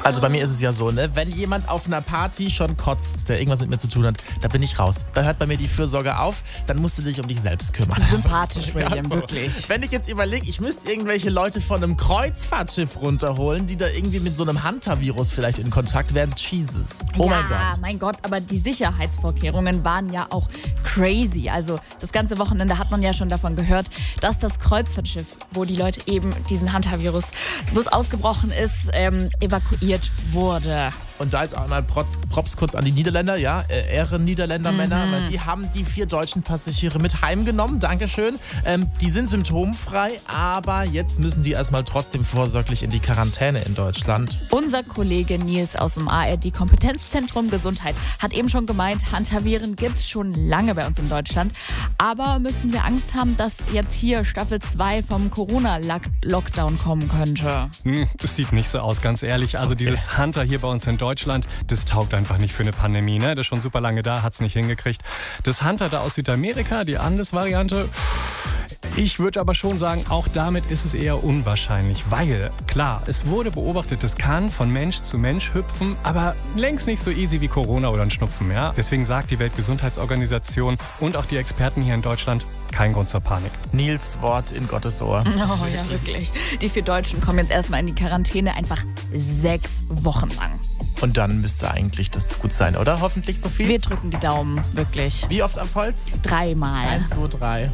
Also bei mir ist es ja so, ne, wenn jemand auf einer Party schon kotzt, der irgendwas mit mir zu tun hat, da bin ich raus. Da hört bei mir die Fürsorge auf, dann musst du dich um dich selbst kümmern. Sympathisch, William, Ja, so. wirklich. Wenn ich jetzt überlege, ich müsste irgendwelche Leute von einem Kreuzfahrtschiff runterholen, die da irgendwie mit so einem Hunter-Virus vielleicht in Kontakt werden, Jesus. Oh mein Gott. Mein Gott, aber die Sicherheitsvorkehrungen waren ja auch crazy. Also das ganze Wochenende hat man ja schon davon gehört, dass das Kreuzfahrtschiff, wo die Leute eben diesen Hunter-Virus, wo es ausgebrochen ist, evakuiert wurde. Und da jetzt auch mal Props kurz an die Niederländer, ja, Ehren-Niederländer-Männer, weil die haben die 4 deutschen Passagiere mit heimgenommen, Dankeschön. Die sind symptomfrei, aber jetzt müssen die erstmal trotzdem vorsorglich in die Quarantäne in Deutschland. Unser Kollege Nils aus dem ARD-Kompetenzzentrum Gesundheit hat eben schon gemeint, Hantaviren gibt es schon lange bei uns in Deutschland. Aber müssen wir Angst haben, dass jetzt hier Staffel 2 vom Corona-Lockdown kommen könnte? Es sieht nicht so aus, ganz ehrlich. Also dieses Hunter hier bei uns in Deutschland, das taugt einfach nicht für eine Pandemie. Ne? Das ist schon super lange da, hat es nicht hingekriegt. Das Hunter da aus Südamerika, die Andes-Variante, ich würde aber schon sagen, auch damit ist es eher unwahrscheinlich. Weil, klar, es wurde beobachtet, das kann von Mensch zu Mensch hüpfen, aber längst nicht so easy wie Corona oder ein Schnupfen. Ja? Deswegen sagt die Weltgesundheitsorganisation und auch die Experten hier in Deutschland, kein Grund zur Panik. Nils Wort in Gottes Ohr. Oh ja, wirklich. Die 4 Deutschen kommen jetzt erstmal in die Quarantäne, einfach 6 Wochen lang. Und dann müsste eigentlich das gut sein, oder? Hoffentlich, Sophie? Wir drücken die Daumen, wirklich. Wie oft auf Holz? 3-mal. 1, 2, 3.